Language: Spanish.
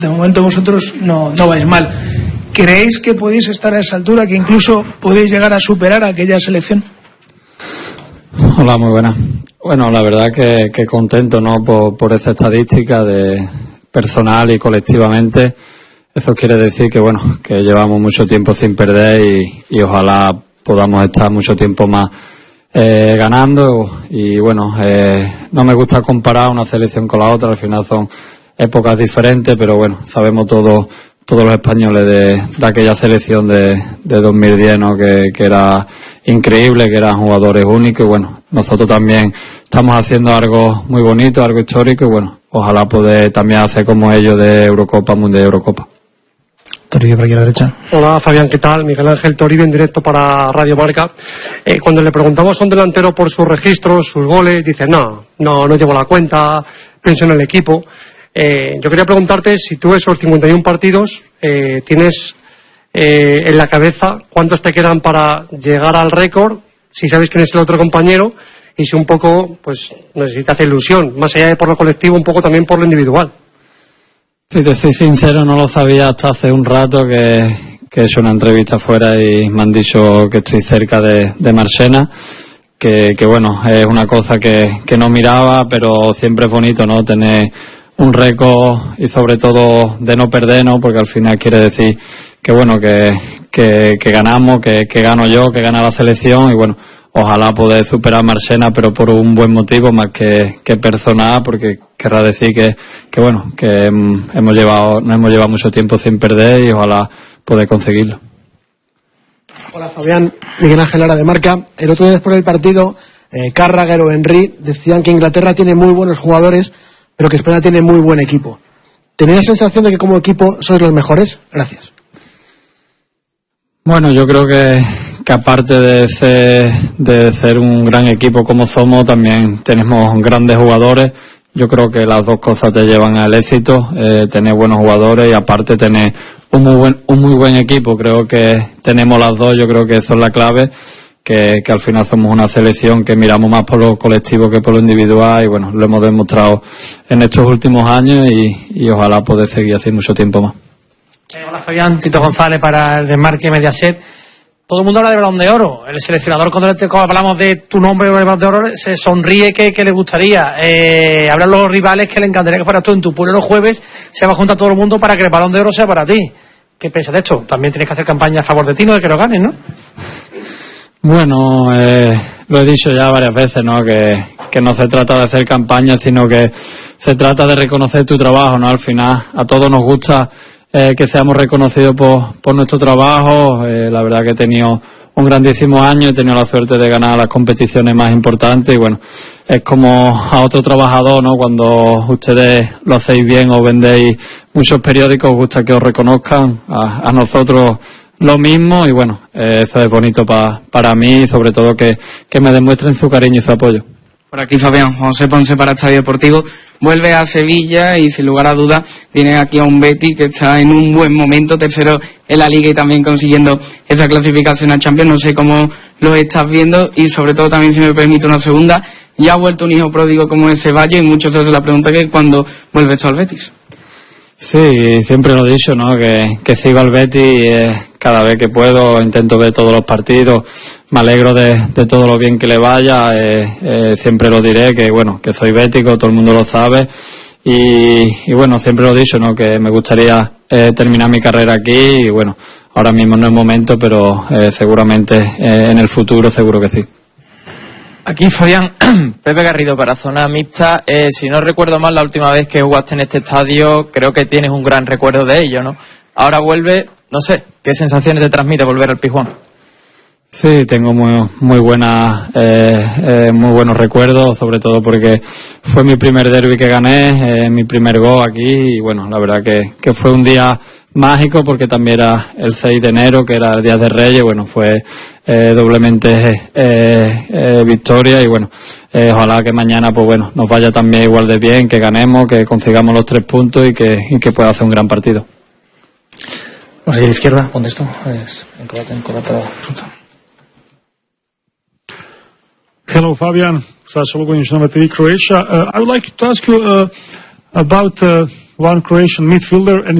De momento vosotros no vais mal. ¿Creéis que podéis estar a esa altura, que incluso podéis llegar a superar a aquella selección? Hola, muy buenas. Bueno, la verdad que contento, ¿no? Por esta estadística de personal y colectivamente. Eso quiere decir que, bueno, que llevamos mucho tiempo sin perder y ojalá podamos estar mucho tiempo más ganando. Y bueno, no me gusta comparar una selección con la otra, al final son épocas diferentes, pero bueno, sabemos todos los españoles de aquella selección de 2010, ¿no? Que era increíble, que eran jugadores únicos, y bueno, nosotros también estamos haciendo algo muy bonito, algo histórico, y bueno, ojalá poder también hacer como ellos de Eurocopa, Mundial, Eurocopa. Toribio, por aquí a la derecha. Hola Fabián, ¿qué tal? Miguel Ángel Toribio en directo para Radio Marca. Cuando le preguntamos a un delantero por sus registros, sus goles, dice no llevo la cuenta, pienso en el equipo. Yo quería preguntarte si tú esos 51 partidos tienes en la cabeza cuántos te quedan para llegar al récord, si sabes quién es el otro compañero y si un poco, pues, no sé si te hace ilusión, más allá de por lo colectivo, un poco también por lo individual. Si te soy sincero, no lo sabía hasta hace un rato que he hecho una entrevista afuera y me han dicho que estoy cerca de Marchena, que bueno, es una cosa que no miraba, pero siempre es bonito, ¿no? Tener un récord y sobre todo de no perder, ¿no? Porque al final quiere decir que bueno, que ganamos, que gano yo, que gana la selección y bueno, ojalá poder superar a Marchena, pero por un buen motivo más que personal, porque querrá decir que bueno, que nos hemos llevado mucho tiempo sin perder y ojalá poder conseguirlo. Hola Fabián, Miguel Ángel Lara de Marca. El otro día después del partido, Carragher o Henry decían que Inglaterra tiene muy buenos jugadores, pero que España tiene muy buen equipo. ¿Tenía la sensación de que como equipo sois los mejores? Gracias. Bueno, yo creo que aparte de ser un gran equipo como somos, también tenemos grandes jugadores. Yo creo que las dos cosas te llevan al éxito, tener buenos jugadores y aparte tener un muy buen equipo. Creo que tenemos las dos, yo creo que eso es la clave, que al final somos una selección que miramos más por lo colectivo que por lo individual y bueno, lo hemos demostrado en estos últimos años y ojalá poder seguir así mucho tiempo más. Hola Fabián, Tito González para el Desmarque Mediaset. Todo el mundo habla de Balón de Oro. El seleccionador, cuando hablamos de tu nombre de Balón de Oro, se sonríe que le gustaría. Hablan los rivales que le encantaría que fueras tú en tu pueblo los jueves, se va a juntar todo el mundo para que el Balón de Oro sea para ti. ¿Qué piensas de esto? También tienes que hacer campaña a favor de ti, no de que lo ganes, ¿no? Bueno, lo he dicho ya varias veces, ¿no? Que no se trata de hacer campaña, sino que se trata de reconocer tu trabajo, ¿no? Al final, a todos nos gusta que seamos reconocidos por nuestro trabajo. La verdad que he tenido un grandísimo año, he tenido la suerte de ganar las competiciones más importantes y bueno, es como a otro trabajador, ¿no? Cuando ustedes lo hacéis bien o vendéis muchos periódicos, os gusta que os reconozcan, a nosotros lo mismo y bueno, eso es bonito para mí y sobre todo que me demuestren su cariño y su apoyo. Por aquí Fabián, José Ponce para Estadio Deportivo. Vuelve a Sevilla y sin lugar a dudas tiene aquí a un Betis que está en un buen momento, tercero en la Liga y también consiguiendo esa clasificación a Champions. No sé cómo lo estás viendo y sobre todo también, si me permite una segunda, ya ha vuelto un hijo pródigo como es Ceballos y muchos se hacen la pregunta que cuando vuelve esto al Betis. Sí, siempre lo he dicho, ¿no? Que sigo al Betis cada vez que puedo, intento ver todos los partidos, me alegro de todo lo bien que le vaya, siempre lo diré, que bueno, que soy bético, todo el mundo lo sabe y bueno, siempre lo he dicho, ¿no? Que me gustaría terminar mi carrera aquí y bueno, ahora mismo no es momento, pero seguramente en el futuro seguro que sí. Aquí Fabián, Pepe Garrido para Zona Mixta. Si no recuerdo mal, la última vez que jugaste en este estadio, creo que tienes un gran recuerdo de ello, ¿no? Ahora vuelve, no sé, ¿qué sensaciones te transmite volver al Pizjuán? Sí, tengo muy buenos recuerdos, sobre todo porque fue mi primer derbi que gané, mi primer gol aquí y bueno, la verdad que fue un día mágico porque también era el 6 de enero, que era el Día de Reyes, bueno, fue doblemente victoria y bueno, ojalá que mañana pues bueno, nos vaya también igual de bien, que ganemos, que consigamos los 3 puntos y que pueda hacer un gran partido. Vamos a ir a la izquierda, contesto. Hello, Fabian. Saša Lugonić, Nova TV Croatia. I would like to ask you about one Croatian midfielder, and